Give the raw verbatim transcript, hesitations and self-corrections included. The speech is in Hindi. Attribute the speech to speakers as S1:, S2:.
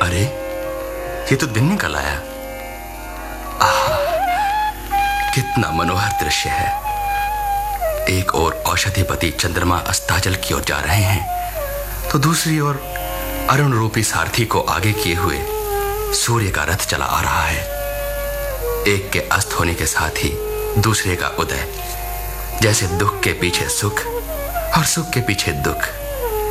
S1: अरे, ये तो दिन निकल आया। आहा, कितना मनोहर दृश्य है। एक ओर औषधिपति चंद्रमा अस्ताचल की ओर जा रहे हैं, तो दूसरी ओर अरुण रूपी सारथी को आगे किए हुए सूर्य का रथ चला आ रहा है। एक के अस्त होने के साथ ही दूसरे का उदय, जैसे दुख के पीछे सुख और सुख के पीछे दुख।